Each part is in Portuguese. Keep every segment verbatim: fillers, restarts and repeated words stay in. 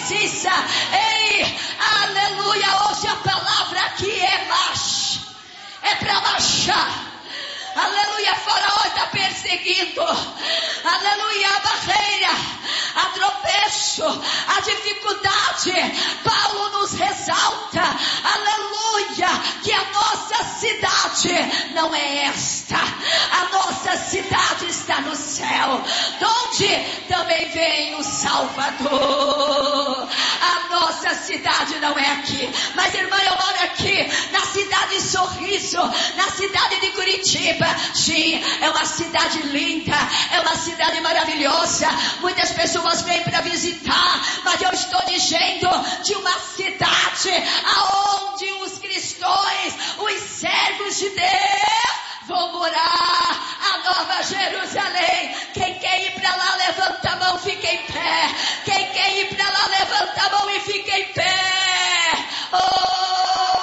precisa. Ei, aleluia, hoje a palavra aqui é marcha, é para marchar. Aleluia, Faraó está perseguindo. Aleluia, a barreira, a tropeço, a dificuldade. Paulo nos ressalta, aleluia, que a nossa cidade não é esta. A nossa cidade está no céu, onde também vem o Salvador. A nossa cidade não é aqui. Mas irmã, eu moro aqui na cidade de Sorriso, na cidade de Curitiba. Sim, é uma cidade linda, é uma cidade maravilhosa. Muitas pessoas vêm para visitar, mas eu estou dizendo de uma cidade aonde os cristãos, os servos de Deus vão morar, a Nova Jerusalém. Quem quer ir para lá, levanta a mão, fica em pé. Quem quer ir para lá, levanta a mão e fica em pé. Oh,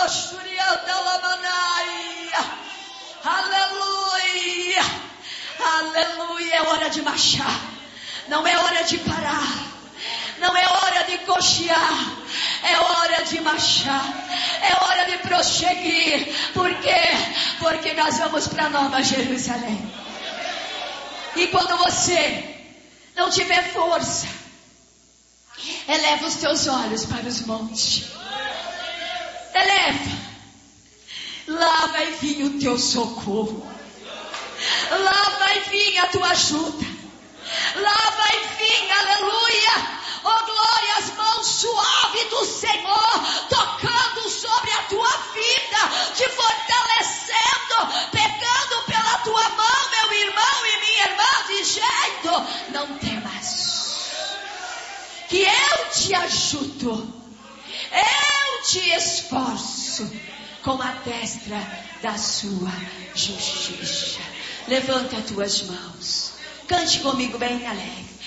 aleluia, aleluia. É hora de marchar, não é hora de parar, não é hora de cochear, é hora de marchar, é hora de prosseguir. Por quê? Porque nós vamos para Nova Jerusalém. E quando você não tiver força, eleva os teus olhos para os montes. Eleva. Lá vai vir o teu socorro. Lá vai vir a tua ajuda. Lá vai vir, aleluia, oh glória, as mãos suaves do Senhor tocando sobre a tua vida, te fortalecendo, pegando pela tua mão, meu irmão e minha irmã, dizendo: não temas, que eu te ajudo, eu te esforço com a destra da sua justiça. Levanta as tuas mãos, cante comigo bem alegre.